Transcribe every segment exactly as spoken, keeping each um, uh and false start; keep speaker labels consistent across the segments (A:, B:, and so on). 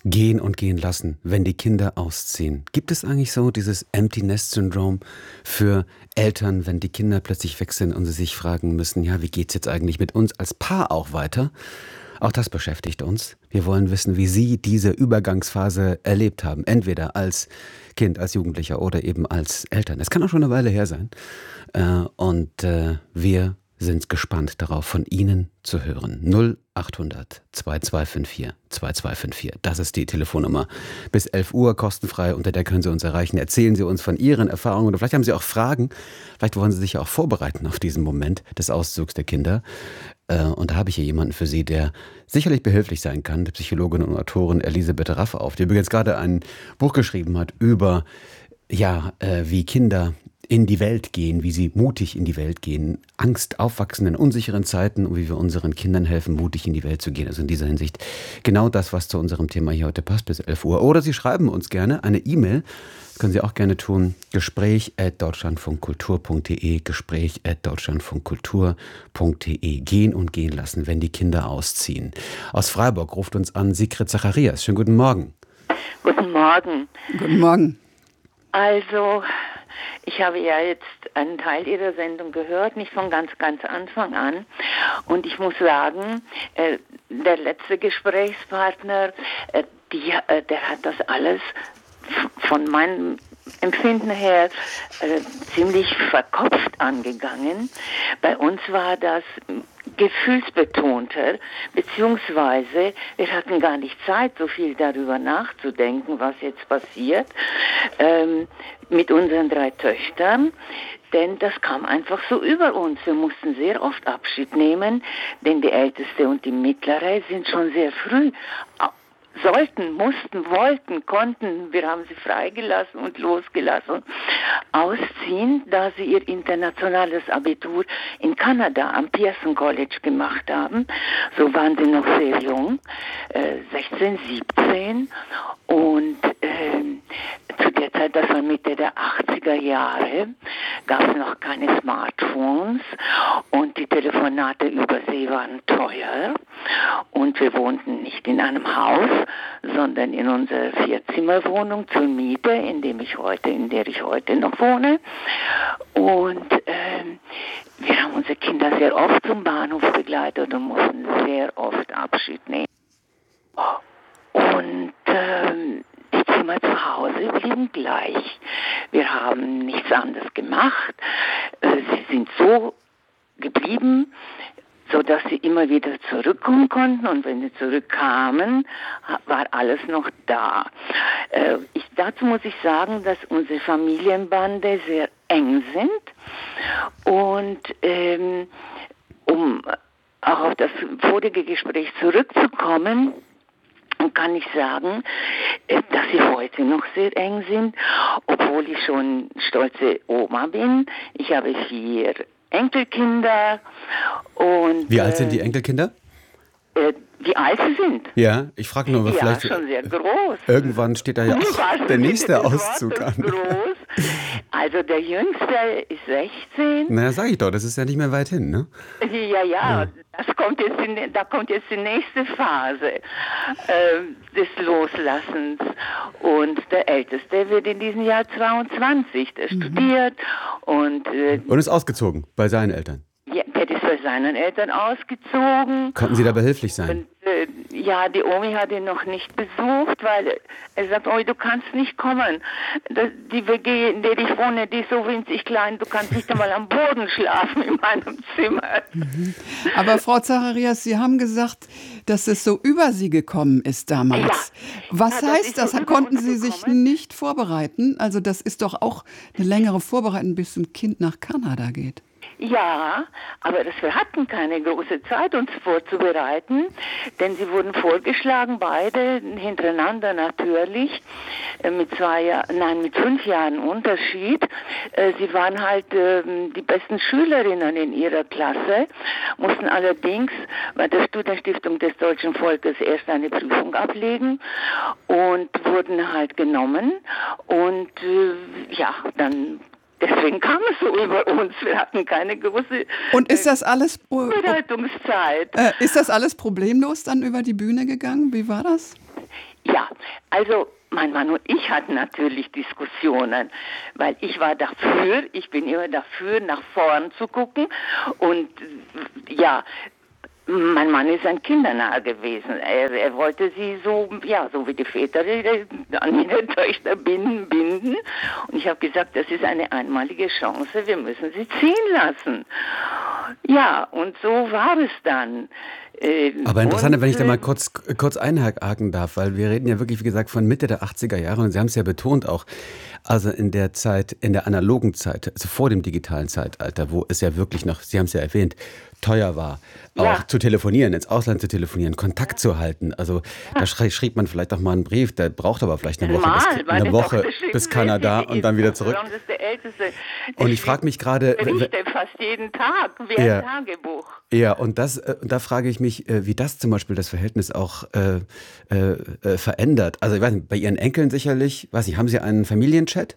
A: Gehen und gehen lassen, wenn die Kinder ausziehen. Gibt es eigentlich so dieses Empty Nest Syndrom für Eltern, wenn die Kinder plötzlich weg sind und sie sich fragen müssen, ja, wie geht's jetzt eigentlich mit uns als Paar auch weiter? Auch das beschäftigt uns. Wir wollen wissen, wie Sie diese Übergangsphase erlebt haben. Entweder als Kind, als Jugendlicher oder eben als Eltern. Es kann auch schon eine Weile her sein. Und wir sind gespannt darauf, von Ihnen zu hören. null achthundert zweiundzwanzig vierundfünfzig zweiundzwanzig vierundfünfzig. Das ist die Telefonnummer. Bis elf Uhr kostenfrei. Unter der können Sie uns erreichen. Erzählen Sie uns von Ihren Erfahrungen. Oder vielleicht haben Sie auch Fragen. Vielleicht wollen Sie sich auch vorbereiten auf diesen Moment des Auszugs der Kinder. Und da habe ich hier jemanden für Sie, der sicherlich behilflich sein kann. Die Psychologin und Autorin Elisabeth Raffauf, die übrigens gerade ein Buch geschrieben hat über, ja, wie Kinder in die Welt gehen, wie sie mutig in die Welt gehen, Angst aufwachsen in unsicheren Zeiten und wie wir unseren Kindern helfen, mutig in die Welt zu gehen. Also in dieser Hinsicht genau das, was zu unserem Thema hier heute passt, bis elf Uhr. Oder Sie schreiben uns gerne eine E-Mail, das können Sie auch gerne tun, gespräch at deutschlandfunkkultur punkt de, gespräch at deutschlandfunkkultur punkt de, gehen und gehen lassen, wenn die Kinder ausziehen. Aus Freiburg ruft uns an Sigrid Zacharias. Schönen guten Morgen.
B: Guten Morgen.
C: Guten Morgen.
B: Also, ich habe ja jetzt einen Teil Ihrer Sendung gehört, nicht von ganz, ganz Anfang an. Und ich muss sagen, äh, der letzte Gesprächspartner, äh, die, äh, der hat das alles f- von meinem Empfinden her äh, ziemlich verkopft angegangen. Bei uns war das gefühlsbetonter, beziehungsweise wir hatten gar nicht Zeit, so viel darüber nachzudenken, was jetzt passiert, ähm, mit unseren drei Töchtern, denn das kam einfach so über uns. Wir mussten sehr oft Abschied nehmen, denn die Älteste und die Mittlere sind schon sehr früh sollten, mussten, wollten, konnten, wir haben sie freigelassen und losgelassen, ausziehen, da sie ihr internationales Abitur in Kanada am Pearson College gemacht haben. So waren sie noch sehr jung, äh, sechzehn, siebzehn, und äh, zu der Zeit, das war Mitte der achtziger Jahre, gab es noch keine Smartphones und die Telefonate über See waren teuer und wir wohnten nicht in einem Haus, sondern in unserer Vierzimmerwohnung zur Miete, in dem ich heute, in der ich heute noch wohne. Und ähm, wir haben unsere Kinder sehr oft zum Bahnhof begleitet und mussten sehr oft Abschied nehmen. Und ähm, die Zimmer zu Hause blieben gleich. Wir haben nichts anderes gemacht. Äh, sie sind so geblieben, so dass sie immer wieder zurückkommen konnten, und wenn sie zurückkamen, war alles noch da. Äh, ich, dazu muss ich sagen, dass unsere Familienbande sehr eng sind, und ähm, um auch auf das vorige Gespräch zurückzukommen, kann ich sagen, dass sie heute noch sehr eng sind, obwohl ich schon stolze Oma bin. Ich habe vier Enkelkinder. Und
A: wie alt sind die Enkelkinder?
B: Äh, wie alt sie sind?
A: Ja, ich frage nur, aber
B: ja,
A: vielleicht
B: schon sehr groß.
A: Irgendwann steht da ja auch der nächste Auszug an.
B: Groß. Also der Jüngste ist sechzehn.
A: Na, sag ich doch, das ist ja nicht mehr weit hin, ne?
B: Ja, ja, ja. Das kommt jetzt in, da kommt jetzt die nächste Phase äh, des Loslassens. Und der Älteste wird in diesem Jahr zweiundzwanzig, der mhm. studiert. Und, äh,
A: und ist ausgezogen bei seinen Eltern?
B: Ja, der ist bei seinen Eltern ausgezogen.
A: Konnten Sie da behilflich sein?
B: Und, äh, ja, die Omi hat ihn noch nicht besucht, weil er sagt, oh, du kannst nicht kommen. Das, die W G, in der ich wohne, die ist so winzig klein, du kannst nicht einmal am Boden schlafen in meinem Zimmer.
C: Mhm. Aber Frau Zacharias, Sie haben gesagt, dass es so über Sie gekommen ist damals. Ja. Was ja, heißt das? das? Konnten Sie sich nicht vorbereiten? Also das ist doch auch eine längere Vorbereitung, bis ein Kind nach Kanada geht.
B: Ja, aber das, wir hatten keine große Zeit, uns vorzubereiten, denn sie wurden vorgeschlagen, beide hintereinander natürlich, mit zwei Jahren, nein, mit fünf Jahren Unterschied. Sie waren halt die besten Schülerinnen in ihrer Klasse, mussten allerdings bei der Studienstiftung des deutschen Volkes erst eine Prüfung ablegen und wurden halt genommen, und ja, dann deswegen kam es so über uns. Wir hatten keine große
C: Und ist das alles
B: Vorbereitungszeit.
C: Äh, ist das alles problemlos dann über die Bühne gegangen? Wie war das?
B: Ja, also mein Mann und ich hatten natürlich Diskussionen, weil ich war dafür, ich bin immer dafür, nach vorn zu gucken und ja, mein Mann ist ein kindernah gewesen. Er, er wollte sie so, ja, so wie die Väter an ihre Töchter binden, binden. Und ich habe gesagt, das ist eine einmalige Chance, wir müssen sie ziehen lassen. Ja, und so war es dann.
A: Aber interessant, wenn ich da mal kurz, kurz einhaken darf, weil wir reden ja wirklich, wie gesagt, von Mitte der achtziger Jahre und Sie haben es ja betont auch, also in der Zeit, in der analogen Zeit, also vor dem digitalen Zeitalter, wo es ja wirklich noch, Sie haben es ja erwähnt, teuer war, auch ja. zu telefonieren, ins Ausland zu telefonieren, Kontakt zu halten. Also ja. da schrie, schrieb man vielleicht auch mal einen Brief, der braucht aber vielleicht eine Woche,
B: mal,
A: bis, eine Woche bis Kanada und dann wieder zurück.
B: Das ist der Älteste.
A: Und ich frage mich gerade...
B: Berichte fast jeden Tag, wie ein
A: ja.
B: Tagebuch.
A: Ja, und das, da frage ich mich, wie das zum Beispiel das Verhältnis auch äh, äh, verändert. Also ich weiß nicht, bei Ihren Enkeln sicherlich, weiß nicht, haben Sie einen Familienchat?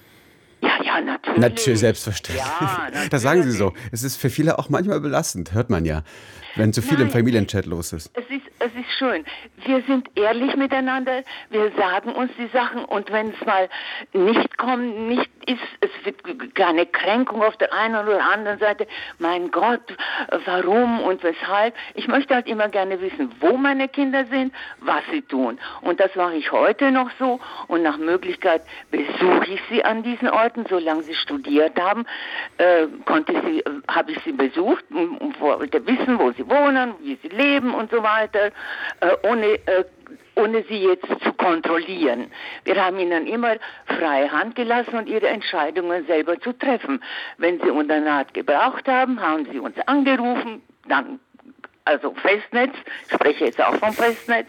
B: Ja, ja, natürlich.
A: Natürlich, selbstverständlich.
B: Ja, natürlich.
A: Das sagen Sie so. Es ist für viele auch manchmal belastend, hört man ja, wenn zu viel
B: Nein,
A: im Familienchat los ist.
B: Es ist, es ist schön. Wir sind ehrlich miteinander, wir sagen uns die Sachen und wenn es mal nicht kommt, nicht ist, es wird keine Kränkung auf der einen oder anderen Seite, mein Gott, warum und weshalb. Ich möchte halt immer gerne wissen, wo meine Kinder sind, was sie tun. Und das mache ich heute noch so und nach Möglichkeit besuche ich sie an diesen Orten, solange sie studiert haben, äh, konnte sie, äh, habe ich sie besucht und, und wollte wissen, wo sie wohnen, wie sie leben und so weiter, äh, ohne, äh, ohne sie jetzt zu kontrollieren. Wir haben ihnen immer freie Hand gelassen und ihre Entscheidungen selber zu treffen. Wenn sie unseren Rat gebraucht haben, haben sie uns angerufen, dann, also Festnetz, ich spreche jetzt auch vom Festnetz,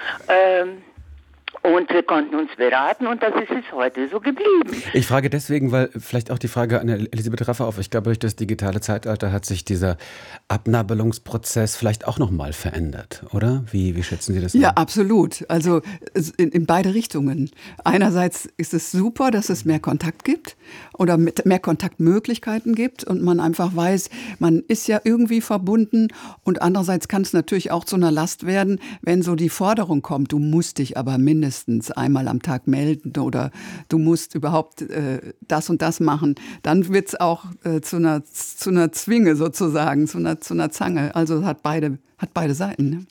B: ähm, und wir konnten uns beraten und das ist bis heute so geblieben.
A: Ich frage deswegen, weil vielleicht auch die Frage an Elisabeth Raffer auf. Ich glaube, durch das digitale Zeitalter hat sich dieser Abnabelungsprozess vielleicht auch nochmal verändert, oder? Wie, wie schätzen Sie das?
C: Ja,
A: an?
C: absolut. Also in, in beide Richtungen. Einerseits ist es super, dass es mehr Kontakt gibt oder mit mehr Kontaktmöglichkeiten gibt und man einfach weiß, man ist ja irgendwie verbunden. Und andererseits kann es natürlich auch zu einer Last werden, wenn so die Forderung kommt, du musst dich aber mindestens einmal am Tag melden oder du musst überhaupt äh, das und das machen, dann wird es auch äh, zu einer, zu einer Zwinge sozusagen, zu einer, zu einer Zange. Also hat beide, hat beide Seiten. Ne?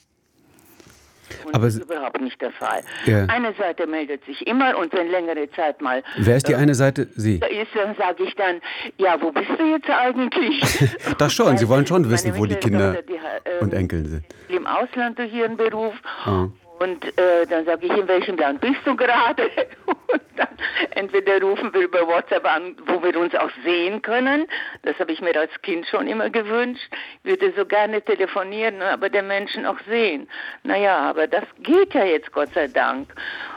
B: Und
A: Aber
B: das ist überhaupt nicht der Fall.
A: Ja.
B: Eine Seite meldet sich immer und wenn längere Zeit mal...
A: Wer ist die äh, eine Seite? Sie.
B: Da ist, dann sage ich dann, ja, wo bist du jetzt eigentlich?
A: Das schon, Sie wollen schon wissen, wo die Kinder
B: die, äh,
A: und Enkel sind.
B: Im Ausland durch ihren Beruf.
A: Oh.
B: Und äh, dann sage ich, in welchem Land bist du gerade? Und dann entweder rufen wir über WhatsApp an, wo wir uns auch sehen können. Das habe ich mir als Kind schon immer gewünscht. Ich würde so gerne telefonieren, aber den Menschen auch sehen. Naja, aber das geht ja jetzt, Gott sei Dank.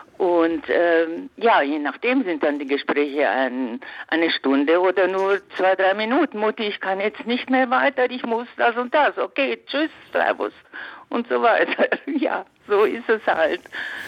B: Und ähm, ja, je nachdem sind dann die Gespräche ein, eine Stunde oder nur zwei, drei Minuten. Mutti, ich kann jetzt nicht mehr weiter, ich muss das und das. Okay, tschüss, servus und so weiter. Ja, so ist es halt.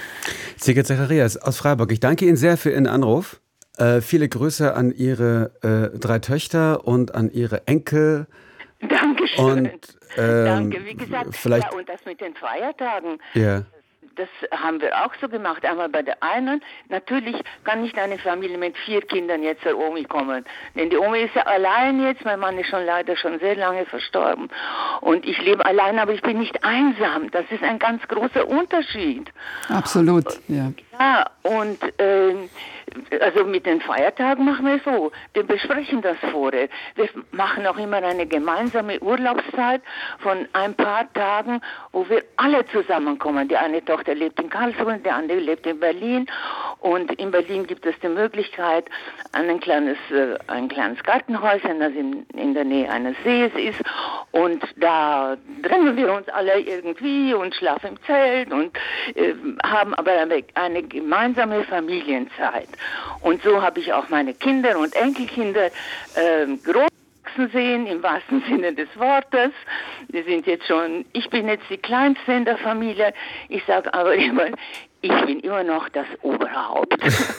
A: Sigrid Zacharias aus Freiburg, ich danke Ihnen sehr für Ihren Anruf. Äh, viele Grüße an Ihre äh, drei Töchter und an Ihre Enkel.
B: Dankeschön.
A: Und, ähm,
B: Danke, wie gesagt,
A: vielleicht,
B: ja, und das mit den Feiertagen.
A: Ja.
B: Das haben wir auch so gemacht. Einmal bei der einen, natürlich kann nicht eine Familie mit vier Kindern jetzt zur Omi kommen. Denn die Omi ist ja allein jetzt, mein Mann ist schon leider schon sehr lange verstorben. Und ich lebe allein, aber ich bin nicht einsam. Das ist ein ganz großer Unterschied.
C: Absolut, ja.
B: Ja, und ähm, also mit den Feiertagen machen wir so. Wir besprechen das vorher. Wir machen auch immer eine gemeinsame Urlaubszeit von ein paar Tagen, wo wir alle zusammenkommen. Die eine Tochter lebt in Karlsruhe, die andere lebt in Berlin. Und in Berlin gibt es die Möglichkeit, ein kleines, ein kleines Gartenhäuschen, das in, in der Nähe eines Sees ist. Und da trennen wir uns alle irgendwie und schlafen im Zelt und äh, haben aber eine, eine gemeinsame Familienzeit. Und so habe ich auch meine Kinder und Enkelkinder äh, groß wachsen sehen, im wahrsten Sinne des Wortes. Die sind jetzt schon, ich bin jetzt die Kleinste in der Familie. Ich sage aber immer, ich bin immer noch das Oberhaupt.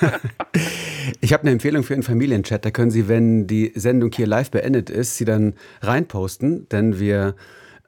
A: Ich habe eine Empfehlung für einen Familienchat. Da können Sie, wenn die Sendung hier live beendet ist, sie dann reinposten, denn wir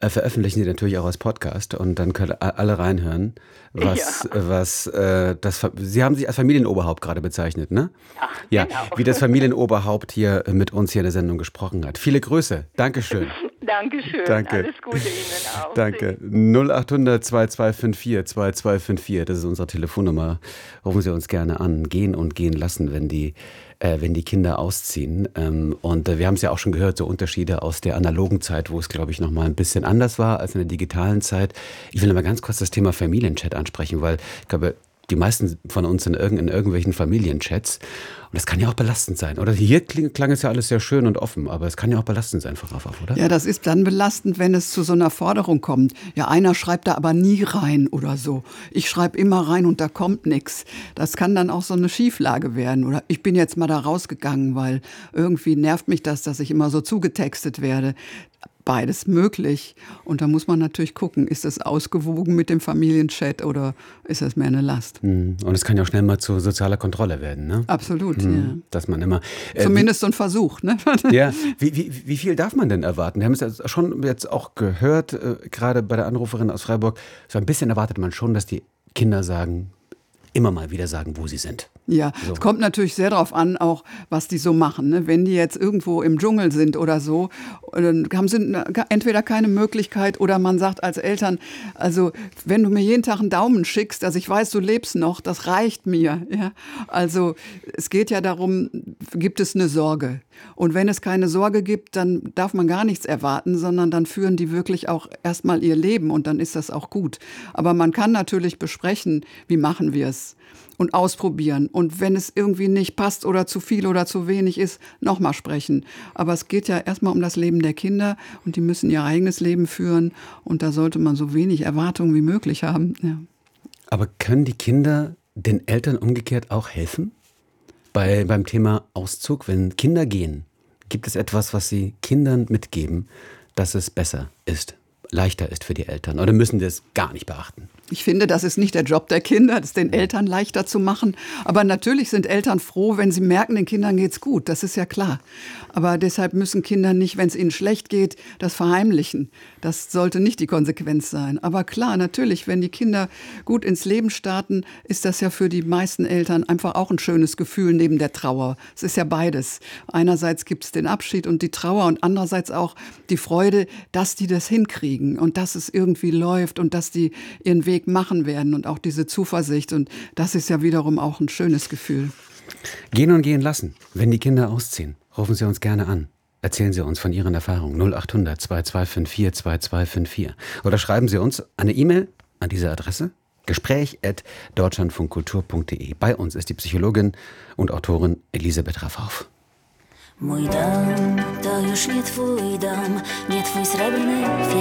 A: äh, veröffentlichen Sie natürlich auch als Podcast und dann können alle reinhören, was, ja. was äh, das, Sie haben sich als Familienoberhaupt gerade bezeichnet, ne?
B: Ja,
A: ja,
B: genau.
A: Wie das Familienoberhaupt hier mit uns hier in der Sendung gesprochen hat. Viele Grüße. Dankeschön.
B: Dankeschön.
A: Danke.
B: Alles Gute Ihnen auch.
A: Danke. null acht hundert zwei zwei fünf vier zwei zwei fünf vier, das ist unsere Telefonnummer. Rufen Sie uns gerne an. Gehen und gehen lassen, wenn die, äh, wenn die Kinder ausziehen. Ähm, und äh, wir haben es ja auch schon gehört, so Unterschiede aus der analogen Zeit, wo es, glaube ich, noch mal ein bisschen anders war als in der digitalen Zeit. Ich will aber ganz kurz das Thema Familienchat ansprechen, weil ich glaube, die meisten von uns sind in irgendwelchen Familienchats. Und das kann ja auch belastend sein. Oder hier kling, klang es ja alles sehr schön und offen, aber es kann ja auch belastend sein, Frau Raffaf, oder?
C: Ja, das ist dann belastend, wenn es zu so einer Forderung kommt. Ja, einer schreibt da aber nie rein oder so. Ich schreibe immer rein und da kommt nichts. Das kann dann auch so eine Schieflage werden. Oder ich bin jetzt mal da rausgegangen, weil irgendwie nervt mich das, dass ich immer so zugetextet werde. Beides möglich. Und da muss man natürlich gucken, ist das ausgewogen mit dem Familienchat oder ist das mehr eine Last?
A: Und es kann ja auch schnell mal zu sozialer Kontrolle werden, ne?
C: Absolut,
A: mhm.
C: ja.
A: Dass man immer...
C: Äh, Zumindest so ein Versuch, ne?
A: Ja, wie, wie, wie viel darf man denn erwarten? Wir haben es ja schon jetzt auch gehört, äh, gerade bei der Anruferin aus Freiburg, so ein bisschen erwartet man schon, dass die Kinder sagen, immer mal wieder sagen, wo sie sind.
C: Ja,
A: so.
C: Es kommt natürlich sehr darauf an, auch was die so machen. Ne? Wenn die jetzt irgendwo im Dschungel sind oder so, dann haben sie entweder keine Möglichkeit oder man sagt als Eltern, also wenn du mir jeden Tag einen Daumen schickst, dass ich weiß, du lebst noch, das reicht mir. Ja? Also es geht ja darum, gibt es eine Sorge? Und wenn es keine Sorge gibt, dann darf man gar nichts erwarten, sondern dann führen die wirklich auch erstmal ihr Leben und dann ist das auch gut. Aber man kann natürlich besprechen, wie machen wir es? Und ausprobieren. Und wenn es irgendwie nicht passt oder zu viel oder zu wenig ist, nochmal sprechen. Aber es geht ja erstmal um das Leben der Kinder und die müssen ihr eigenes Leben führen. Und da sollte man so wenig Erwartungen wie möglich haben. Ja.
A: Aber können die Kinder den Eltern umgekehrt auch helfen? Bei, beim Thema Auszug, wenn Kinder gehen, gibt es etwas, was sie Kindern mitgeben, dass es besser ist, leichter ist für die Eltern? Oder müssen die es gar nicht beachten?
C: Ich finde, das ist nicht der Job der Kinder, das den Eltern leichter zu machen. Aber natürlich sind Eltern froh, wenn sie merken, den Kindern geht's gut. Das ist ja klar. Aber deshalb müssen Kinder nicht, wenn es ihnen schlecht geht, das verheimlichen. Das sollte nicht die Konsequenz sein. Aber klar, natürlich, wenn die Kinder gut ins Leben starten, ist das ja für die meisten Eltern einfach auch ein schönes Gefühl neben der Trauer. Es ist ja beides. Einerseits gibt es den Abschied und die Trauer und andererseits auch die Freude, dass die das hinkriegen und dass es irgendwie läuft und dass die ihren Weg machen werden und auch diese Zuversicht. Und das ist ja wiederum auch ein schönes Gefühl.
A: Gehen und gehen lassen, wenn die Kinder ausziehen. Rufen Sie uns gerne an. Erzählen Sie uns von Ihren Erfahrungen. null acht hundert zwei zwei fünf vier zwei zwei fünf vier. Oder schreiben Sie uns eine E-Mail an diese Adresse. Gespräch at deutschlandfunkkultur punkt de. Bei uns ist die Psychologin und Autorin Elisabeth Raffaf.
D: Mój dom to już nie twój dom, nie twój srebrny